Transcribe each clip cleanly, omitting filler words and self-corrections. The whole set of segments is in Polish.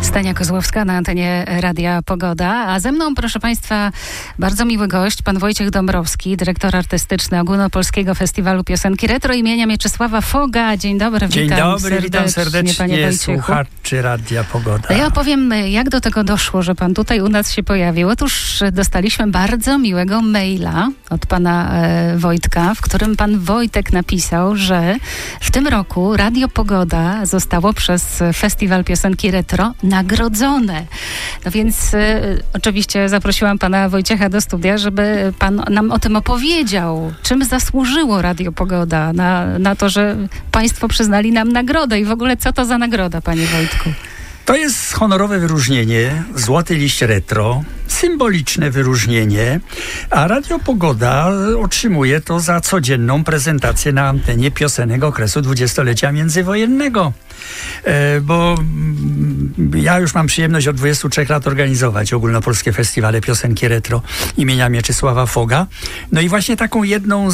Stania Kozłowska na antenie Radia Pogoda, a ze mną, proszę Państwa, bardzo miły gość, pan Wojciech Dąbrowski, dyrektor artystyczny Ogólnopolskiego Festiwalu Piosenki Retro imienia Mieczysława Foga. Dzień dobry, witam serdecznie panie Wojciechu. Słuchaczy Radia Pogoda. Ja opowiem, jak do tego doszło, że pan tutaj u nas się pojawił. Otóż dostaliśmy bardzo miłego maila od pana Wojtka, w którym pan Wojtek napisał, że w tym roku Radio Pogoda zostało przez Festiwal Piosenki Retro nagrodzone. No więc oczywiście zaprosiłam pana Wojciecha do studia, żeby pan nam o tym opowiedział. Czym zasłużyło Radio Pogoda na to, że państwo przyznali nam nagrodę i w ogóle co to za nagroda, panie Wojtku? To jest honorowe wyróżnienie, Złoty Liść Retro, symboliczne wyróżnienie, a Radio Pogoda otrzymuje to za codzienną prezentację na antenie piosenek okresu dwudziestolecia międzywojennego. Bo ja już mam przyjemność od 23 lat organizować ogólnopolskie festiwale piosenki retro imienia Mieczysława Foga. No i właśnie taką jednym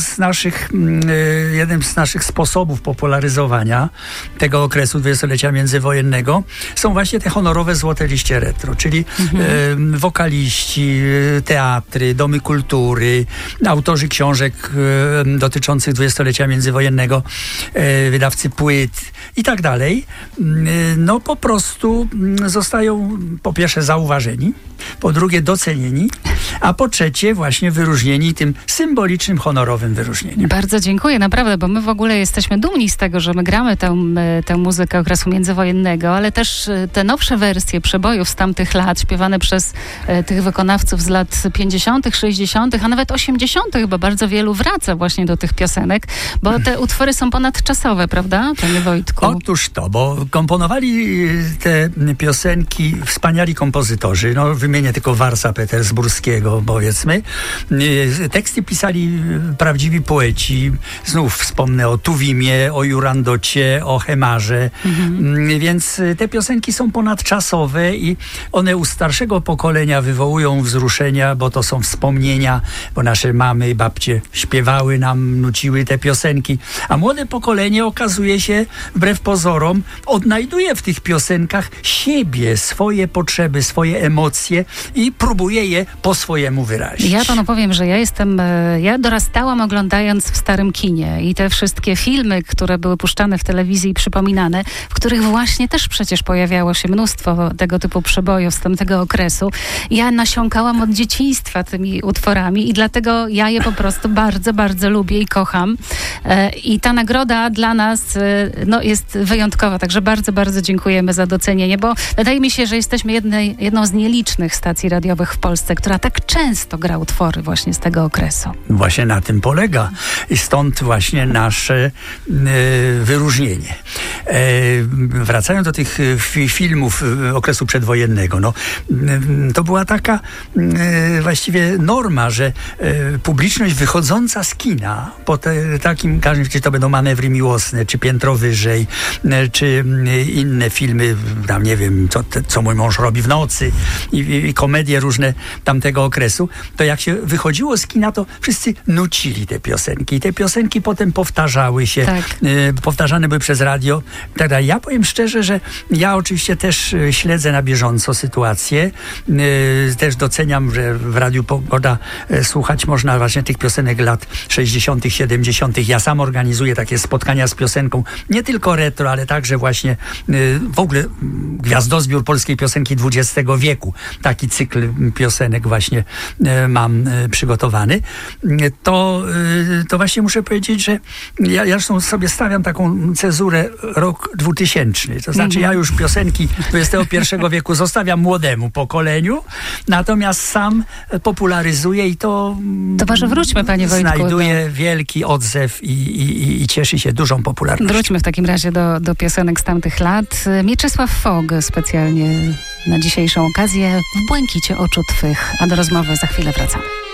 z naszych sposobów popularyzowania tego okresu dwudziestolecia międzywojennego są właśnie te honorowe Złote Liście Retro, czyli wokaliści, teatry, domy kultury, autorzy książek dotyczących dwudziestolecia międzywojennego, wydawcy płyt i tak dalej. No po prostu zostają po pierwsze zauważeni, po drugie docenieni, a po trzecie właśnie wyróżnieni tym symbolicznym, honorowym wyróżnieniem. Bardzo dziękuję, naprawdę, bo my w ogóle jesteśmy dumni z tego, że my gramy tę muzykę okresu międzywojennego, ale też te nowsze wersje przebojów z tamtych lat, śpiewane przez tych wykonawców z lat 50., 60., a nawet 80., bo bardzo wielu wraca właśnie do tych piosenek, bo te utwory są ponadczasowe, prawda, panie Wojtku? Otóż to, bo komponowali te piosenki wspaniali kompozytorzy. No, wymienię tylko Warsa Petersburskiego, powiedzmy. Teksty pisali prawdziwi poeci. Znów wspomnę o Tuwimie, o Jurandocie, o Hemarze. Więc te piosenki są ponadczasowe i one u starszego pokolenia wywołują wzruszenia, bo to są wspomnienia, bo nasze mamy i babcie śpiewały nam, nuciły te piosenki. A młode pokolenie, okazuje się, wbrew pozorom, odnajduje w tych piosenkach siebie, swoje potrzeby, swoje emocje i próbuje je po swojemu wyrazić. Ja panu powiem, że ja dorastałam oglądając w starym kinie i te wszystkie filmy, które były puszczane w telewizji i przypominane, w których właśnie też przecież pojawiało się mnóstwo tego typu przebojów z tamtego okresu. Ja nasiąkałam od dzieciństwa tymi utworami i dlatego ja je po prostu bardzo, bardzo lubię i kocham. I ta nagroda dla nas jest wyjątkowa, także bardzo, bardzo dziękujemy za docenienie, bo wydaje mi się, że jesteśmy jedną z nielicznych stacji radiowych w Polsce, która tak często gra utwory właśnie z tego okresu. Właśnie na tym polega i stąd właśnie nasze wyróżnienie. Wracając do tych filmów okresu przedwojennego, to była taka właściwie norma, że publiczność wychodząca z kina po takim, czy to będą Manewry miłosne, czy Piętro wyżej, czy inne filmy, tam nie wiem, co mój mąż robi w nocy i komedie różne tamtego okresu, to jak się wychodziło z kina, to wszyscy nucili te piosenki. I te piosenki potem powtarzały się, powtarzane były przez radio. Ja powiem szczerze, że ja oczywiście też śledzę na bieżąco sytuację. Też doceniam, że w Radiu Pogoda słuchać można właśnie tych piosenek lat 60., 70. Ja sam organizuję takie spotkania z piosenką, nie tylko retro, ale także właśnie w ogóle gwiazdozbiór polskiej piosenki XX wieku. Taki cykl piosenek właśnie mam przygotowany. To właśnie muszę powiedzieć, że ja zresztą sobie stawiam taką cezurę rok 2000. To znaczy ja już piosenki XXI wieku zostawiam młodemu pokoleniu, natomiast sam popularyzuję i to może wróćmy, panie Wojtku. Znajduje wielki odzew i cieszy się dużą popularnością. Wróćmy w takim razie do piosenek z tamtych lat. Mieczysław Fog specjalnie na dzisiejszą okazję w błękicie oczu twych, a do rozmowy za chwilę wracamy.